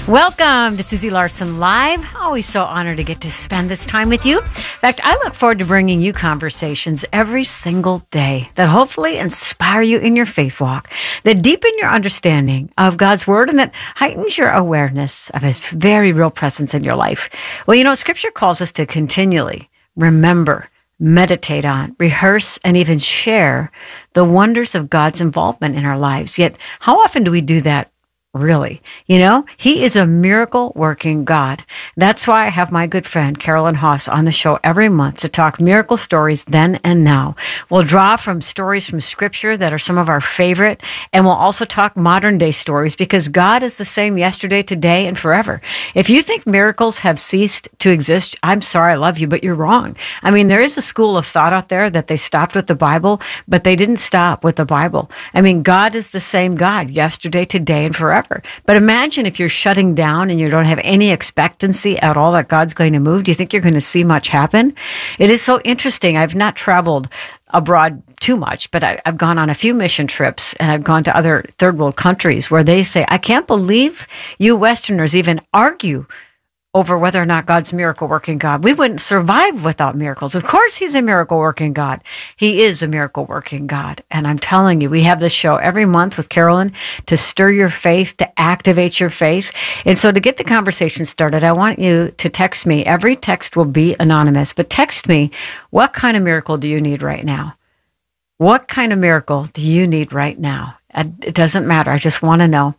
Welcome to Susie Larson Live. Always so honored to get to spend this time with you. In fact, I look forward to bringing you conversations every single day that hopefully inspire you in your faith walk, that deepen your understanding of God's Word, and that heightens your awareness of His very real presence in your life. Well, you know, Scripture calls us to continually remember, meditate on, rehearse, and even share the wonders of God's involvement in our lives. Yet, how often do we do that? Really, you know, He is a miracle working God. That's why I have my good friend Carolyn Haas on the show every month to talk miracle stories then and now. We'll draw from stories from Scripture that are some of our favorite, and we'll also talk modern day stories because God is the same yesterday, today, and forever. If you think miracles have ceased to exist, I'm sorry, I love you, but you're wrong. I mean, there is a school of thought out there that they stopped with the Bible, but they didn't stop with the Bible. I mean, God is the same God yesterday, today, and forever. But imagine if you're shutting down and you don't have any expectancy at all that God's going to move. Do you think you're going to see much happen? It is so interesting. I've not traveled abroad too much, but I've gone on a few mission trips and I've gone to other third world countries where they say, I can't believe you Westerners even argue over whether or not God's miracle working God. We wouldn't survive without miracles. Of course, He's a miracle working God. He is a miracle working God. And I'm telling you, we have this show every month with Carolyn to stir your faith, to activate your faith. And so to get the conversation started, I want you to text me. Every text will be anonymous, but text me, what kind of miracle do you need right now? What kind of miracle do you need right now? It doesn't matter. I just want to know.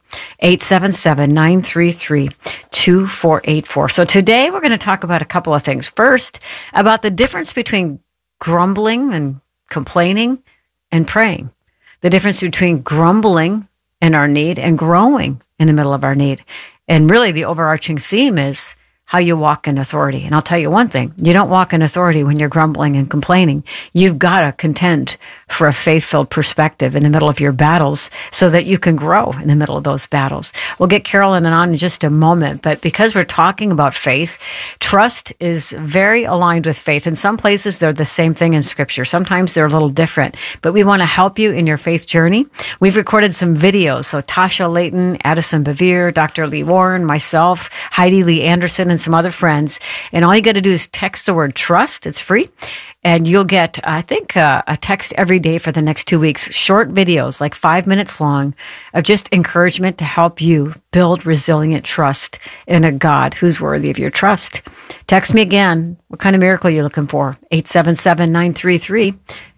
877-933-2484. So today we're going to talk about a couple of things. First, about the difference between grumbling and complaining and praying. The difference between grumbling in our need and growing in the middle of our need. And really the overarching theme is how you walk in authority. And I'll tell you one thing, you don't walk in authority when you're grumbling and complaining. You've got to contend for a faith-filled perspective in the middle of your battles so that you can grow in the middle of those battles. We'll get Carolyn on in just a moment, but because we're talking about faith, trust is very aligned with faith. In some places, they're the same thing in Scripture. Sometimes they're a little different, but we want to help you in your faith journey. We've recorded some videos. So Tasha Layton, Addison Bevere, Dr. Lee Warren, myself, Heidi Lee Anderson, and some other friends. And all you got to do is text the word trust. It's free. And you'll get, I think, a text every day for the next 2 weeks, short videos, like 5 minutes long, of just encouragement to help you build resilient trust in a God who's worthy of your trust. Text me again. What kind of miracle are you looking for? 877-933-2484.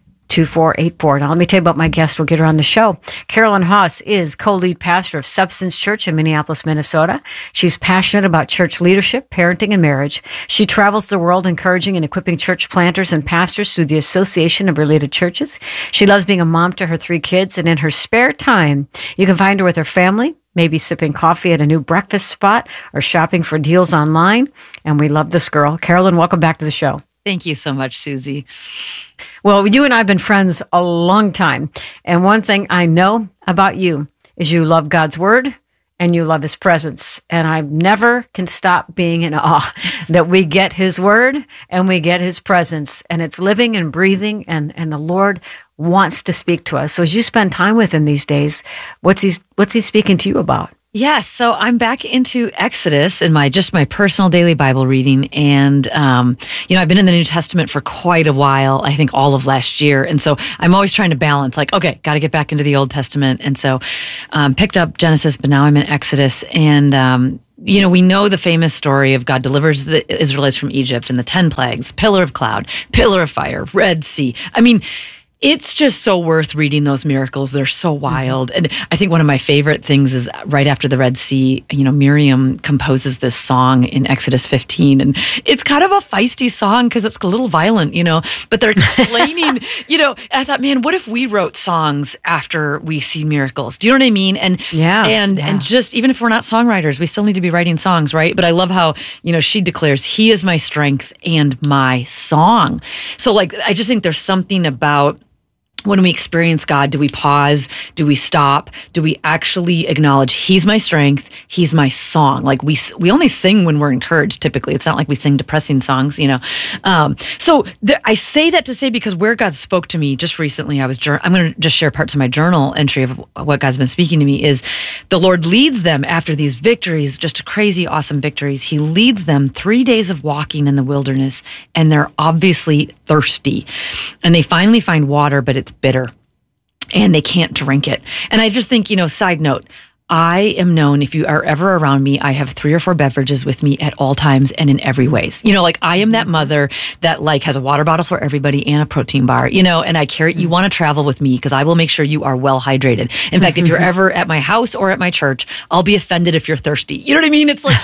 Now, let me tell you about my guest. We'll get her on the show. Carolyn Haas is co-lead pastor of Substance Church in Minneapolis, Minnesota. She's passionate about church leadership, parenting, and marriage. She travels the world encouraging and equipping church planters and pastors through the Association of Related Churches. She loves being a mom to her 3 kids, and in her spare time, you can find her with her family, maybe sipping coffee at a new breakfast spot or shopping for deals online. And we love this girl. Carolyn, welcome back to the show. Thank you so much, Susie. Well, you and I have been friends a long time. And one thing I know about you is you love God's Word and you love His presence. And I never can stop being in awe that we get His Word and we get His presence. And it's living and breathing, and the Lord wants to speak to us. So as you spend time with Him these days, what's He speaking to you about? Yes, so I'm back into Exodus in my personal daily Bible reading, and I've been in the New Testament for quite a while. I think all of last year, and so I'm always trying to balance. Like, okay, got to get back into the Old Testament, and so picked up Genesis, but now I'm in Exodus, and we know the famous story of God delivers the Israelites from Egypt and the 10 plagues: pillar of cloud, pillar of fire, Red Sea. I mean, it's just so worth reading those miracles. They're so wild. And I think one of my favorite things is right after the Red Sea, Miriam composes this song in Exodus 15. And it's kind of a feisty song because it's a little violent, but they're explaining, I thought, man, what if we wrote songs after we see miracles? Do you know what I mean? And and just, even if we're not songwriters, we still need to be writing songs, right? But I love how, she declares, He is my strength and my song. So I just think there's something about when we experience God, do we pause? Do we stop? Do we actually acknowledge He's my strength? He's my song. Like we only sing when we're encouraged. Typically, it's not like we sing depressing songs, you know. I say that to say because where God spoke to me just recently, I'm going to just share parts of my journal entry of what God's been speaking to me. Is the Lord leads them after these victories, just crazy, awesome victories. He leads them 3 days of walking in the wilderness, and they're obviously thirsty, and they finally find water, but it's bitter and they can't drink it. And I just think, side note, I am known, if you are ever around me, I have 3 or 4 beverages with me at all times and in every ways. Like I am that mother that like has a water bottle for everybody and a protein bar, and I carry, you want to travel with me because I will make sure you are well hydrated. In fact, if you're ever at my house or at my church, I'll be offended if you're thirsty. You know what I mean? It's like,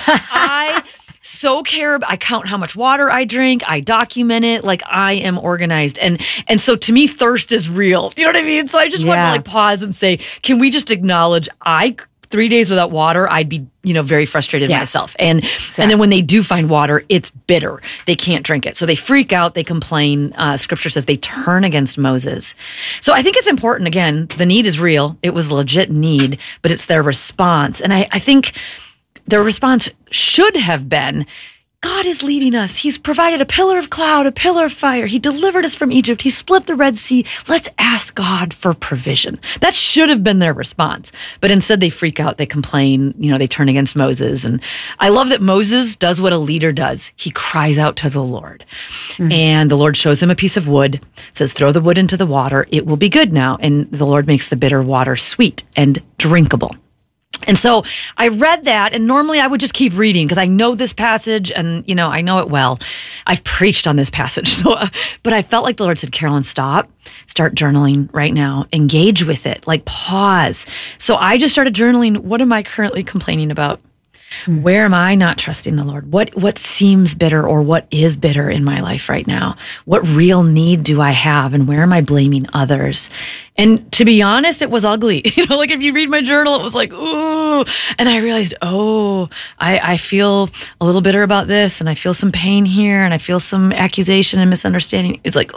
I count how much water I drink. I document it. Like I am organized. And so to me, thirst is real. Do you know what I mean? So I just want to like pause and say, can we just acknowledge 3 days without water, I'd be, very frustrated myself. And then when they do find water, it's bitter. They can't drink it. So they freak out. They complain. Scripture says they turn against Moses. So I think it's important. Again, the need is real. It was a legit need, but it's their response. And I think their response should have been, God is leading us. He's provided a pillar of cloud, a pillar of fire. He delivered us from Egypt. He split the Red Sea. Let's ask God for provision. That should have been their response. But instead they freak out. They complain. They turn against Moses. And I love that Moses does what a leader does. He cries out to the Lord. And the Lord shows him a piece of wood, says, throw the wood into the water. It will be good now. And the Lord makes the bitter water sweet and drinkable. And so I read that, and normally I would just keep reading because I know this passage and, I know it well. I've preached on this passage. But I felt like the Lord said, Carolyn, start journaling right now. Engage with it, like pause. So I just started journaling. What am I currently complaining about? Where am I not trusting the Lord? What seems bitter or what is bitter in my life right now? What real need do I have? And where am I blaming others? And to be honest, it was ugly. Like if you read my journal, it was like, ooh. And I realized, I feel a little bitter about this, and I feel some pain here, and I feel some accusation and misunderstanding. It's like,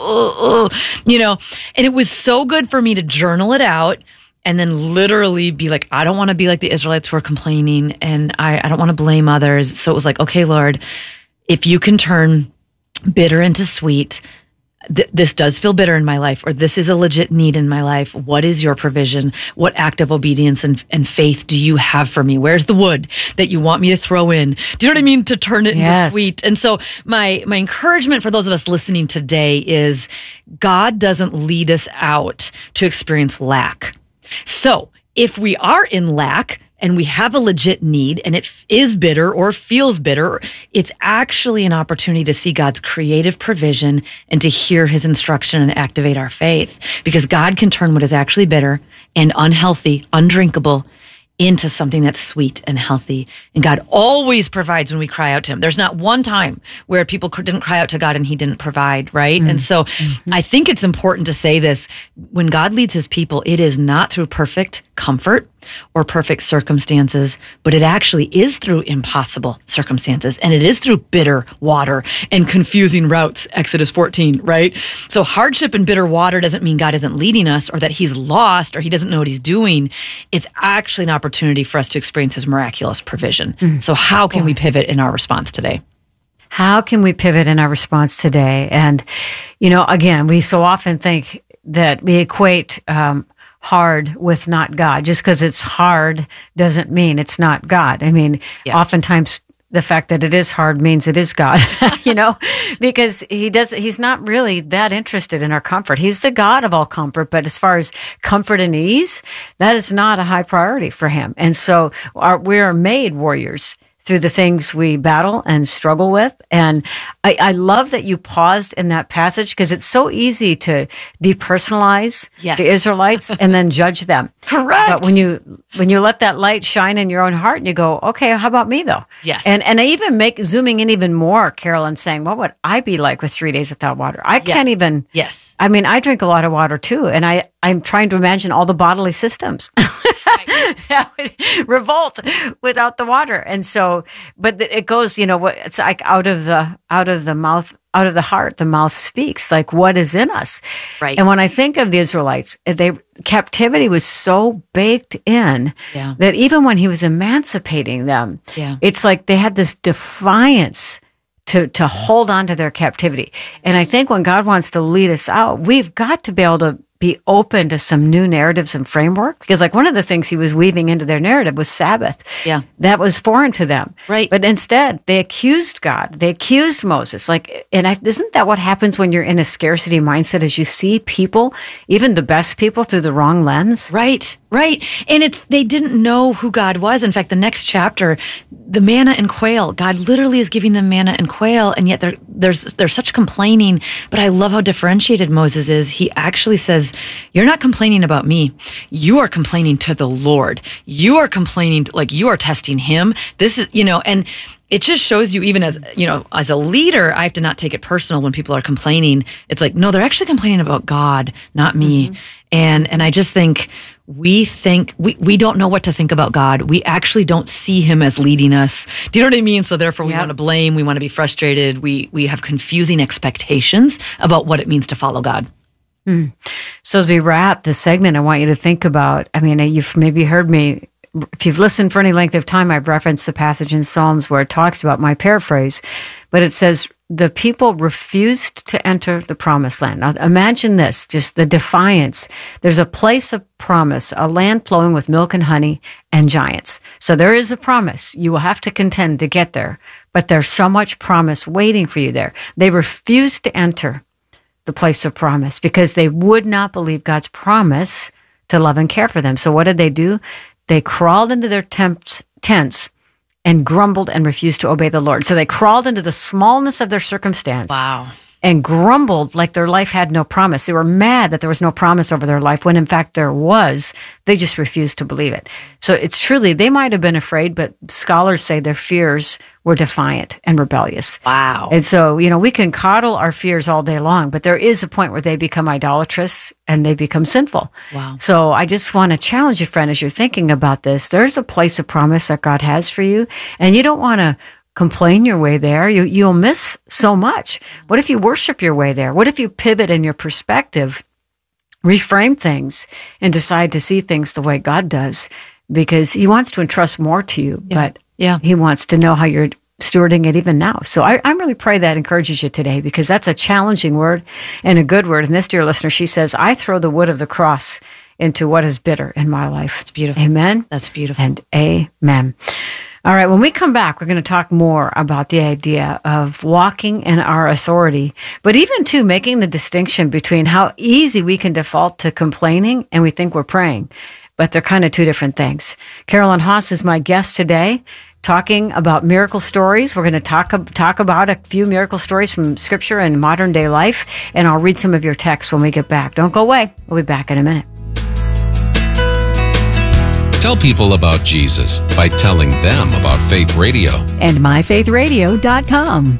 and it was so good for me to journal it out. And then literally be like, I don't want to be like the Israelites who are complaining, and I don't want to blame others. So it was like, okay, Lord, if you can turn bitter into sweet, this does feel bitter in my life, or this is a legit need in my life. What is your provision? What act of obedience and faith do you have for me? Where's the wood that you want me to throw in? Do you know what I mean? To turn it into sweet. And so my encouragement for those of us listening today is God doesn't lead us out to experience lack. So if we are in lack and we have a legit need and it is bitter or feels bitter, it's actually an opportunity to see God's creative provision and to hear his instruction and activate our faith, because God can turn what is actually bitter and unhealthy, undrinkable, into something that's sweet and healthy. And God always provides when we cry out to him. There's not one time where people didn't cry out to God and he didn't provide, right? And so I think it's important to say this. When God leads his people, it is not through perfect comfort or perfect circumstances, but it actually is through impossible circumstances, and it is through bitter water and confusing routes, Exodus 14, right? So hardship and bitter water doesn't mean God isn't leading us or that he's lost or he doesn't know what he's doing. It's actually an opportunity for us to experience his miraculous provision. So how can we pivot in our response today? How can we pivot in our response today? And, again, we so often think that we equate hard with not God. Just because it's hard doesn't mean it's not God. I mean, oftentimes the fact that it is hard means it is God, because he's not really that interested in our comfort. He's the God of all comfort, but as far as comfort and ease, that is not a high priority for him. And so we are made warriors through the things we battle and struggle with. And I love that you paused in that passage, because it's so easy to depersonalize the Israelites and then judge them. Correct. But when you let that light shine in your own heart and you go, okay, how about me though? Yes. And I even zooming in even more, Carolyn, saying, what would I be like with 3 days without water? I can't even. Yes. I mean, I drink a lot of water too. And I'm trying to imagine all the bodily systems. that would revolt without the water. And so, but it goes, it's like out of the mouth, out of the heart, the mouth speaks. Like, what is in us? Right. And when I think of the Israelites, captivity was so baked in that even when he was emancipating them, it's like they had this defiance to hold on to their captivity. And I think when God wants to lead us out, we've got to be able to be open to some new narratives and framework, because like one of the things he was weaving into their narrative was Sabbath. Yeah. That was foreign to them. Right. But instead they accused God. They accused Moses. Isn't that what happens when you're in a scarcity mindset, as you see people, even the best people, through the wrong lens? Right. Right. And they didn't know who God was. In fact, the next chapter, the manna and quail, God literally is giving them manna and quail. And yet there's such complaining. But I love how differentiated Moses is. He actually says, you're not complaining about me. You are complaining to the Lord. You are complaining, like you are testing him. This is, and it just shows you, even as, as a leader, I have to not take it personal when people are complaining. It's like, no, they're actually complaining about God, not me. Mm-hmm. And I just think we don't know what to think about God. We actually don't see him as leading us. Do you know what I mean? So therefore we want to blame, we want to be frustrated. We have confusing expectations about what it means to follow God. So as we wrap this segment, I want you to think about, you've maybe heard me, if you've listened for any length of time, I've referenced the passage in Psalms where it talks about, my paraphrase, but it says, the people refused to enter the promised land. Now imagine this, just the defiance. There's a place of promise, a land flowing with milk and honey and giants. So there is a promise. You will have to contend to get there, but there's so much promise waiting for you there. They refused to enter the place of promise because they would not believe God's promise to love and care for them. So what did they do? They crawled into their tents and grumbled and refused to obey the Lord. So they crawled into the smallness of their circumstance. Wow. And grumbled like their life had no promise. They were mad that there was no promise over their life, when in fact there was. They just refused to believe it. So it's truly, they might have been afraid, but scholars say their fears were defiant and rebellious. Wow. And so, we can coddle our fears all day long, but there is a point where they become idolatrous and they become sinful. Wow. So I just want to challenge you, friend, as you're thinking about this, there's a place of promise that God has for you, and you don't want to complain your way there. You'll miss so much. What if you worship your way there? What if you pivot in your perspective, reframe things, and decide to see things the way God does? Because he wants to entrust more to you, but he wants to know how you're stewarding it even now. So I really pray that encourages you today, because that's a challenging word and a good word. And this dear listener, she says, I throw the wood of the cross into what is bitter in my life. It's beautiful. Amen. That's beautiful. And amen. All right, when we come back, we're going to talk more about the idea of walking in our authority, but even too making the distinction between how easy we can default to complaining and we think we're praying, but they're kind of two different things. Carolyn Haas is my guest today, talking about miracle stories. We're going to talk about a few miracle stories from Scripture and modern day life, and I'll read some of your texts when we get back. Don't go away. We'll be back in a minute. Tell people about Jesus by telling them about Faith Radio. And myfaithradio.com.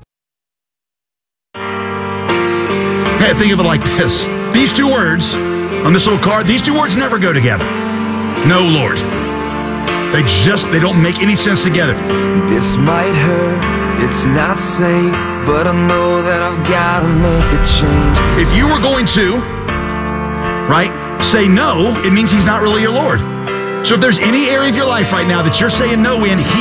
Hey, think of it like this. These two words on this little card, these two words never go together. No, Lord. They don't make any sense together. This might hurt, it's not safe, but I know that I've got to make a change. If you were going to, say no, it means he's not really your Lord. So if there's any area of your life right now that you're saying no in, he